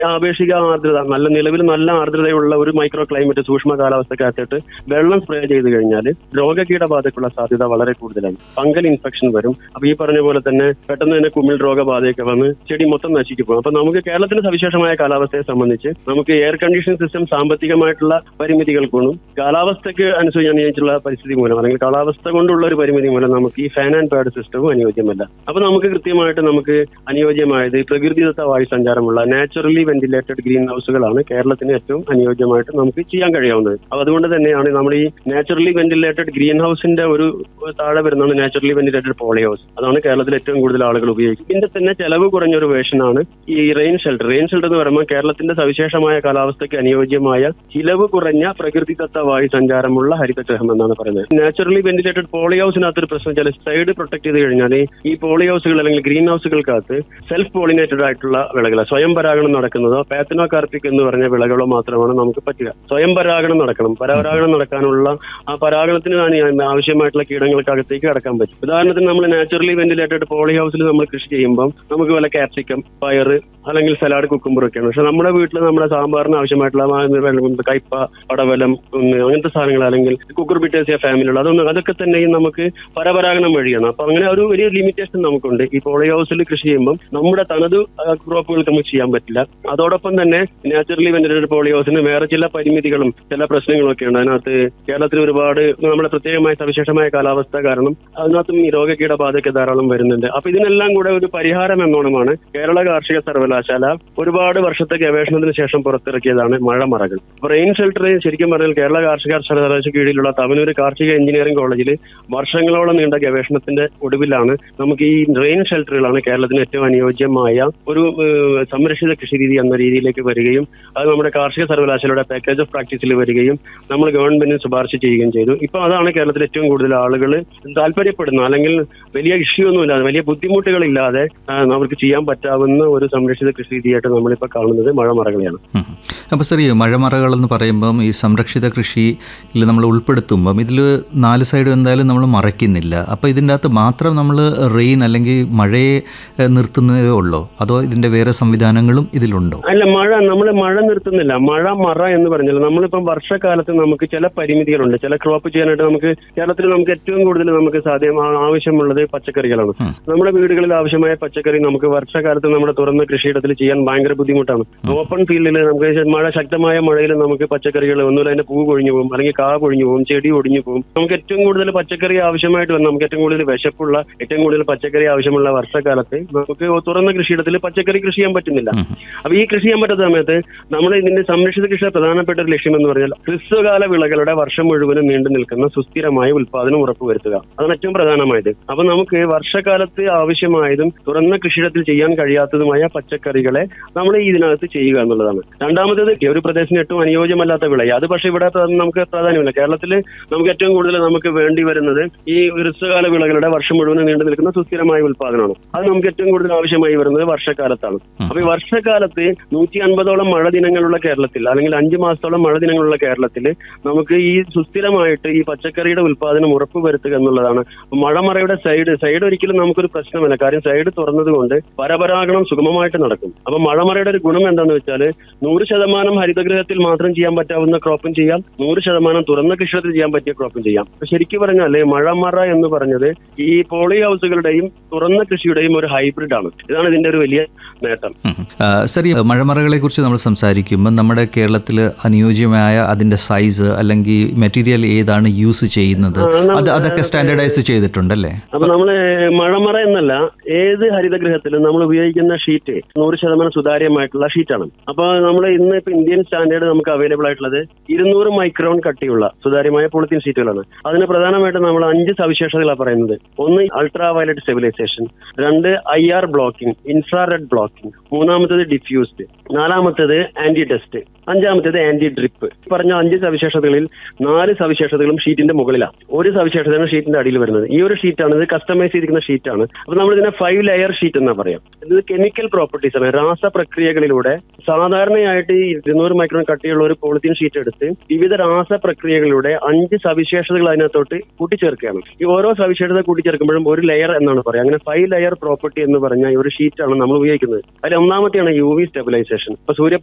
ആപേക്ഷിക ആർദ്രത, നിലവിൽ നല്ല ആർദ്രതയുള്ള ഒരു മൈക്രോ ക്ലൈമറ്റ് സൂക്ഷ്മ കാലാവസ്ഥക്കകത്തിട്ട് വെള്ളം സ്പ്രേ ചെയ്ത് കഴിഞ്ഞാൽ രോഗകീടബാധയ്ക്കുള്ള സാധ്യത വളരെ കൂടുതലാണ്. ഫംഗൽ ഇൻഫെക്ഷൻ വരും. അപ്പൊ ഈ പറഞ്ഞ പോലെ തന്നെ പെട്ടെന്ന് തന്നെ കുമിൾ രോഗബാധയൊക്കെ വന്ന് ചെടി മൊത്തം നശിച്ചു പോകും. അപ്പൊ നമുക്ക് കേരളത്തിന് സവിശേഷമായ കാലാവസ്ഥയെ സംബന്ധിച്ച് നമുക്ക് എയർ കണ്ടീഷൻ സിസ്റ്റം സാമ്പത്തികമായിട്ടുള്ള പരിമിതികൾ കൊണ്ടും കാലാവസ്ഥയ്ക്ക് അനുസരിച്ചുള്ള പരിസ്ഥിതി മൂലം അല്ലെങ്കിൽ കാലാവസ്ഥ കൊണ്ടുള്ള ഒരു പരിമിതി മൂലം നമുക്ക് ഈ ഫാൻ ആൻഡ് പാഡ് സിസ്റ്റവും അനുയോജ്യമല്ല. അപ്പൊ നമുക്ക് കൃത്യമായിട്ട് നമുക്ക് അനുയോജ്യമായത് പ്രകൃതിദത്ത വായു സഞ്ചാരമുള്ള നാച്ചുറലി വെന്റിലേറ്റഡ് ഗ്രീൻ ഹൗസുകളാണ് കേരളത്തിന് ഏറ്റവും അനുയോജ്യമായിട്ട് നമുക്ക് ചെയ്യാൻ കഴിയാവുന്നത്. അപ്പൊ അതുകൊണ്ട് തന്നെയാണ് നമ്മൾ ഈ നാച്ചുറലി വെന്റിലേറ്റഡ് ഗ്രീൻ ഹൗസിന്റെ ഒരു താഴെ വരുന്നതാണ് നാച്ചുറലി വെന്റിലേറ്റഡ് പോളി ഹൗസ്. അതാണ് കേരളത്തിൽ ഏറ്റവും കൂടുതൽ ആളുകൾ ഉപയോഗിക്കുന്നത്. ഇതിന്റെ തന്നെ ചെലവ് കുറഞ്ഞൊരു വേർഷനാണ് ഈ റെയിൻ ഷെൽട്ടർ. റെയിൻ ഷെൽട്ടർ എന്ന് പറയുമ്പോൾ കേരളത്തിന്റെ സവിശേഷമായ കാലാവസ്ഥയ്ക്ക് അനുയോജ്യമായ ചിലവ് കുറഞ്ഞ പ്രകൃതിദത്ത വായു സഞ്ചാരമുള്ള ഹരിതഗൃഹം എന്നാണ് പറയുന്നത്. നാച്ചുറലി വെന്റിലേറ്റഡ് പോളി ഹൗസിനകത്തൊരു പ്രശ്നം വെച്ചാൽ സൈഡ് പ്രൊട്ടക്ട് ചെയ്ത് കഴിഞ്ഞാൽ ഈ പോളി ഹൗസുകൾ അല്ലെങ്കിൽ ഗ്രീൻ ഹൗസുകൾക്കകത്ത് സെൽഫ് പോളിനേറ്റഡ് ആയിട്ടുള്ള വിളകൾ, സ്വയം പരാഗണം നടക്കുന്നതോ പാത്തനോ കാർപ്പിക് എന്ന് പറഞ്ഞ വിളകളോ മാത്രമാണ് നമുക്ക് പറ്റുക. സ്വയം പരാഗണം നടക്കണം. പരാഗണം നടക്കാനുള്ള ആ പരാഗണത്തിന് ആവശ്യമായിട്ടുള്ള കീടങ്ങൾക്കകത്തേക്ക് കടക്കാൻ പറ്റും. ഉദാഹരണത്തിന് നമ്മൾ നാച്ചുറലി വെന്റിലേറ്റഡ് പോളി ഹൗസിൽ നമ്മൾ കൃഷി ചെയ്യുമ്പോൾ നമുക്ക് വല്ല ക്യാപ്സിക്കം, പയറ് അല്ലെങ്കിൽ സലാഡ്, കുക്കുംബർ ഒക്കെയാണ്. പക്ഷെ നമ്മുടെ വീട്ടിൽ നമ്മുടെ സാമ്പാറിന് ആവശ്യമായിട്ടുള്ള കയ്പ, പടവലം, അങ്ങനത്തെ സാധനങ്ങൾ അല്ലെങ്കിൽ കുക്കുർബിറ്റേസിയ ഫാമിലിയുള്ള അതൊക്കെ തന്നെയും നമുക്ക് പരപരാഗണം വഴിയാണ്. അപ്പൊ അങ്ങനെ ഒരു വലിയ ലിമിറ്റേഷൻ നമുക്കുണ്ട്. ഈ പോളി ഹൗസിൽ കൃഷി ചെയ്യുമ്പോൾ നമ്മുടെ തനത് ക്രോപ്പുകൾക്ക് നമുക്ക് ചെയ്യാൻ പറ്റില്ല. അതോടൊപ്പം തന്നെ നാച്ചുറലി വെന്റിലേറ്റഡ് പോളി ഹൗസിന് വേറെ ചില പരിമിതികളും ചില പ്രശ്നങ്ങളും ഒക്കെ ഉണ്ട്. അതിനകത്ത് കേരളത്തിൽ ഒരുപാട് നമ്മുടെ പ്രത്യേകമായ സവിശേഷമായ കാലാവസ്ഥ കാരണം അതിനകത്തും ഈ രോഗകീടബാധയൊക്കെ ധാരാളം വരുന്നുണ്ട്. അപ്പൊ ഇതിനെല്ലാം കൂടെ ഒരു പരിഹാരം എന്നോണമാണ് കേരള കാർഷിക സർവകലാശാല ഒരുപാട് വർഷത്തെ ഗവേഷണത്തിന് ശേഷം പുറത്തിറക്കിയതാണ് മഴമറകൾ. അപ്പൊ റെയിൻ ഷെൽട്ടർ ശരിക്കും പറഞ്ഞാൽ കേരള കാർഷിക സർവകലാശാല കീഴിലുള്ള തവനൂർ കാർഷിക എഞ്ചിനീയറിംഗ് കോളേജിൽ വർഷങ്ങളോളം നീണ്ട ഗവേഷണത്തിന്റെ ഒടുവിലാണ് നമുക്ക് ഈ റെയിൻ ഷെൽട്ടറുകളാണ് കേരളത്തിന് ഏറ്റവും അനുയോജ്യമായ ഒരു സംരക്ഷിത കൃഷി രീതി എന്ന രീതിയിലേക്ക് വരികയും അത് നമ്മുടെ കാർഷിക സർവകലാശാലയുടെ പാക്കേജ് ഓഫ് പ്രാക്ടീസിൽ വരികയും നമ്മൾ ഗവൺമെന്റിന് ശുപാർശ ചെയ്യുകയും ചെയ്തു. ഇപ്പൊ അതാണ് കേരളത്തിൽ ഏറ്റവും കൂടുതൽ ആളുകൾ താല്പര്യപ്പെടുന്ന അല്ലെങ്കിൽ വലിയ ഇഷ്യൂ ഒന്നുമില്ലാതെ വലിയ ബുദ്ധിമുട്ടുകളില്ലാതെ അവർക്ക് ചെയ്യാൻ പറ്റാവുന്ന ഒരു സംരക്ഷിത കൃഷി രീതിയായിട്ട് നമ്മളിപ്പോൾ കാണുന്നത് മഴമറകളെയാണ്. അപ്പോൾ സർ, ഈ മഴമറകൾ എന്ന് പറയുമ്പം ഈ സംരക്ഷിത കൃഷിയിൽ നമ്മൾ ഉൾപ്പെടുത്തുമ്പം ഇതിൽ 4 സൈഡും എന്തായാലും നമ്മൾ മറയ്ക്കുന്നില്ല. അപ്പോൾ ഇതിൻ്റെ അകത്ത് മാത്രം നമ്മൾ റെയിൻ അല്ലെങ്കിൽ മഴയെ നിർത്തുന്നതേ ഉള്ളോ, അതോ ഇതിൻ്റെ വേറെ സംവിധാനങ്ങളും ഇതിലുണ്ടോ? അല്ല, നമ്മൾ മഴ നിർത്തുന്നില്ല. മഴ എന്ന് പറഞ്ഞാൽ നമ്മളിപ്പം വർഷക്കാലത്ത് നമുക്ക് ചില പരിമിതികളുണ്ട്. ചില ക്രോപ്പ് ചെയ്യാനായിട്ട് നമുക്ക് കേരളത്തിൽ നമുക്ക് ഏറ്റവും കൂടുതൽ നമുക്ക് ആവശ്യമുള്ളത് പച്ചക്കറികളാണ്. നമ്മുടെ വീടുകളിൽ ആവശ്യമായ പച്ചക്കറി നമുക്ക് വർഷക്കാലത്ത് നമ്മുടെ തുറന്ന കൃഷിയിടത്തിൽ ചെയ്യാൻ ഭയങ്കര ബുദ്ധിമുട്ടാണ്. ഓപ്പൺ ഫീൽഡിൽ നമുക്ക് ശക്തമായ മഴയിൽ നമുക്ക് പച്ചക്കറികൾ ഒന്നുമില്ല അതിന്റെ പൂ കൊഴിഞ്ഞു പോകും, അല്ലെങ്കിൽ കാ കൊഴിഞ്ഞു പോകും, ചെടി ഒടിഞ്ഞു പോകും. നമുക്ക് ഏറ്റവും കൂടുതൽ പച്ചക്കറി ആവശ്യമായിട്ട് വന്ന് നമുക്ക് ഏറ്റവും കൂടുതൽ വിശപ്പുള്ള ഏറ്റവും കൂടുതൽ പച്ചക്കറി ആവശ്യമുള്ള വർഷക്കാലത്ത് നമുക്ക് തുറന്ന കൃഷിയിടത്തിൽ പച്ചക്കറി കൃഷി ചെയ്യാൻ പറ്റുന്നില്ല. അപ്പൊ ഈ കൃഷി ചെയ്യാൻ പറ്റാത്ത സമയത്ത് നമ്മൾ ഇതിന്റെ സംരക്ഷിത കൃഷിയുടെ പ്രധാനപ്പെട്ട ഒരു ലക്ഷ്യം എന്ന് പറഞ്ഞാൽ ഹ്രസ്വകാല വിളകളുടെ വർഷം മുഴുവനും നീണ്ടു നിൽക്കുന്ന സുസ്ഥിരമായ ഉൽപാദനം ഉറപ്പുവരുത്തുക. അതാണ് ഏറ്റവും പ്രധാനമായത്. അപ്പൊ നമുക്ക് വർഷകാലത്ത് ആവശ്യമായതും തുറന്ന കൃഷിയിടത്തിൽ ചെയ്യാൻ കഴിയാത്തതുമായ പച്ചക്കറികളെ നമ്മൾ ഇതിനകത്ത് ചെയ്യുക എന്നുള്ളതാണ്. രണ്ടാമത്തേത് ഒരു പ്രദേശത്തിന് ഏറ്റവും അനുയോജ്യമല്ലാത്ത വിള. അത് പക്ഷേ ഇവിടെ നമുക്ക് പ്രാധാന്യമില്ല. കേരളത്തിൽ നമുക്ക് ഏറ്റവും കൂടുതൽ നമുക്ക് വേണ്ടി വരുന്നത് ഈ ഹ്രസ്വകാല വിളകളുടെ വർഷം മുഴുവനും നീണ്ടു നിൽക്കുന്ന സുസ്ഥിരമായ ഉൽപാദനമാണ്. അത് നമുക്ക് ഏറ്റവും കൂടുതൽ ആവശ്യമായി വരുന്നത് വർഷക്കാലത്താണ്. അപ്പൊ ഈ വർഷക്കാലത്ത് 150ഓളം മഴ ദിനങ്ങളുള്ള കേരളത്തിൽ അല്ലെങ്കിൽ 5 മാസത്തോളം മഴ ദിനങ്ങളുള്ള കേരളത്തിൽ നമുക്ക് ഈ സുസ്ഥിരമായിട്ട് ഈ പച്ചക്കറിയുടെ ഉൽപാദനം ഉറപ്പുവരുത്തുക എന്നുള്ളതാണ്. മഴമറയുടെ സൈഡ് ഒരിക്കലും നമുക്കൊരു പ്രശ്നമല്ല. കാര്യം സൈഡ് തുറന്നത് കൊണ്ട് പരപരാഗണം സുഗമമായിട്ട് നടക്കും. അപ്പൊ മഴമറയുടെ ഒരു ഗുണം എന്താണെന്ന് വെച്ചാൽ 100% ഹരിതഗൃഹത്തിൽ മാത്രം ചെയ്യാൻ പറ്റാവുന്ന ക്രോപ്പും ചെയ്യാം, 100% തുറന്ന കൃഷിയിടത്തിൽ ചെയ്യാൻ പറ്റിയ ക്രോപ്പും ചെയ്യാം. ശരിക്കും പറഞ്ഞാൽ മഴമറ എന്ന് പറഞ്ഞത് ഈ പോളി ഹൗസുകളുടെയും തുറന്ന കൃഷിയുടെയും ഒരു ഹൈബ്രിഡ് ആണ്. ഇതാണ് ഇതിന്റെ ഒരു വലിയ നേട്ടം. ശരി, മഴമറകളെ കുറിച്ച് നമ്മൾ സംസാരിക്കുമ്പോൾ നമ്മുടെ കേരളത്തിൽ അനുയോജ്യമായ അതിന്റെ സൈസ് അല്ലെങ്കിൽ മെറ്റീരിയൽ ഏതാണ് യൂസ് ചെയ്യുന്നത് അതൊക്കെ സ്റ്റാൻഡേർഡൈസ് ചെയ്തിട്ടുണ്ടല്ലേ? അപ്പൊ നമ്മള് മഴമറ എന്നല്ല, ഏത് ഹരിതഗൃഹത്തിലും നമ്മൾ ഉപയോഗിക്കുന്ന ഷീറ്റ് 100% സുതാര്യമായിട്ടുള്ള ഷീറ്റാണ്. അപ്പൊ നമ്മൾ ഇന്ന് ഇപ്പൊ ഇന്ത്യൻ സ്റ്റാൻഡേർഡ് നമുക്ക് അവൈലബിൾ ആയിട്ടുള്ളത് 200 മൈക്രോൺ കട്ടിയുള്ള സുതാര്യമായ പോളിത്തീൻ ഷീറ്റുകളാണ്. അതിന് പ്രധാനമായിട്ടും നമ്മൾ 5 സവിശേഷതകളാണ് പറയുന്നത്. ഒന്ന്, ultra violet stabilisation. 2, IR blocking, infrared blocking. 3ാമത്തേത് diffused. 4ാമത്തേത് anti dust. 5ാമത്തേത് anti drip. പറഞ്ഞ 5 സവിശേഷതകളിൽ 4 സവിശേഷതകളും ഷീറ്റിന്റെ മുകളിലാണ്, ഒരു സവിശേഷതയാണ് ഷീറ്റിന്റെ അടിയിൽ വരുന്നത്. ഈ ഒരു ഷീറ്റാണ്, ഇത് കസ്റ്റമൈസ് ചെയ്തിരിക്കുന്ന ഷീറ്റാണ്. അപ്പൊ നമ്മൾ ഇതിനെ 5 ലെയർ ഷീറ്റ് എന്നാ പറയാം. ഇത് കെമിക്കൽ പ്രോപ്പർട്ടീസ് ആണ്. രാസപ്രക്രിയകളിലൂടെ സാധാരണയായിട്ട് ഈ 200 മൈക്രോൺ കട്ടിയുള്ള ഒരു പോളിത്തീൻ ഷീറ്റ് എടുത്ത് വിവിധ രാസപ്രക്രിയകളുടെ 5 സവിശേഷതകൾ അതിനകത്തോട്ട് കൂട്ടിച്ചേർക്കുകയാണ്. ഈ ഓരോ സവിശേഷത കൂട്ടിച്ചേർക്കുമ്പോഴും ഒരു ലെയർ എന്നാണ് പറയുക. അങ്ങനെ 5 ലെയർ പ്രോപ്പർട്ടി എന്ന് പറഞ്ഞ ഒരു ഷീറ്റാണ് നമ്മൾ ഉപയോഗിക്കുന്നത്. അതിൽ ഒന്നാമത്തെയാണ് UV സ്റ്റെബിലൈസേഷൻ. ഇപ്പൊ